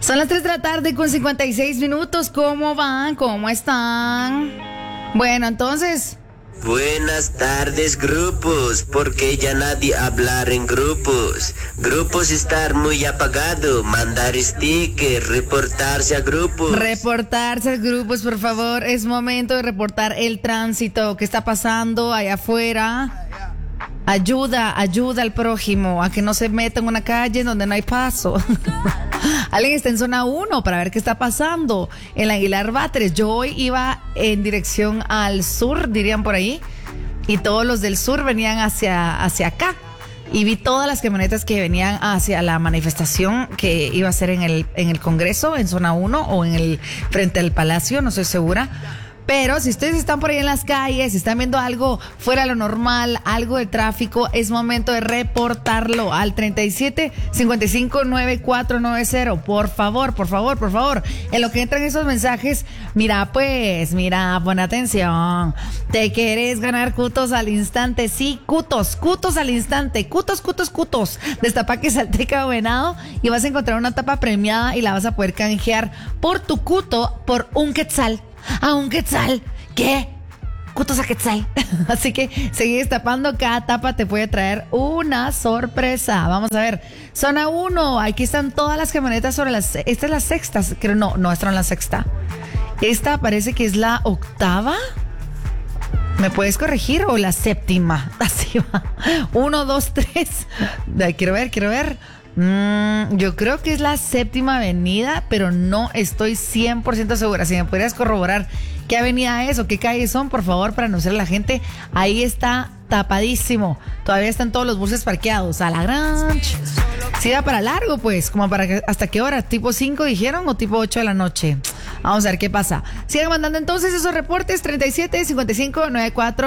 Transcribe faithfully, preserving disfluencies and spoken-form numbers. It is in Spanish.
Son las tres de la tarde con cincuenta y seis minutos. ¿Cómo van? ¿Cómo están? Bueno, entonces... Buenas tardes, grupos, porque ya nadie hablar en grupos. Grupos estar muy apagado, mandar stickers, reportarse a grupos. Reportarse a grupos, por favor. Es momento de reportar el tránsito que está pasando allá afuera. Ayuda, ayuda al prójimo a que no se meta en una calle donde no hay paso. Alguien está en zona uno para ver qué está pasando en la Aguilar Batres. Yo hoy iba en dirección al sur, dirían por ahí, y todos los del sur venían hacia, hacia acá. Y vi todas las camionetas que venían hacia la manifestación que iba a ser en el, en el Congreso, en zona uno o en el frente al Palacio, no estoy segura. Pero si ustedes están por ahí en las calles, si están viendo algo fuera de lo normal, algo de tráfico, es momento de reportarlo al treinta y siete, cincuenta y cinco, noventa y cuatro noventa. Por favor, por favor, por favor. En lo que entran esos mensajes, mira pues, mira, pon atención. ¿Te querés ganar cutos al instante? Sí, cutos, cutos al instante. Cutos, cutos, cutos. Destapa que salteca o venado y vas a encontrar una tapa premiada y la vas a poder canjear por tu cuto por un quetzal. A un quetzal. ¿Qué? Cutos a quetzal. Así que seguí destapando. Cada tapa te puede traer una sorpresa. Vamos a ver. Zona uno. Aquí están todas las camionetas sobre las... Esta es la sexta. Creo, no, no, esta no es la sexta. Esta parece que es la octava. ¿Me puedes corregir? O la séptima. Así va. Uno, dos, tres. Quiero ver, quiero ver. Mm, yo creo que es la séptima avenida, pero no estoy cien por ciento segura. Si me pudieras corroborar qué avenida es o qué calles son, por favor, para anunciar a la gente. Ahí está tapadísimo. Todavía están todos los buses parqueados. A la gran... Sí, va para largo, pues. Como para que, ¿hasta qué hora? ¿Tipo cinco dijeron o tipo ocho de la noche? Vamos a ver qué pasa. Sigan mandando entonces esos reportes. treinta y siete, cincuenta y cinco, noventa y cuatro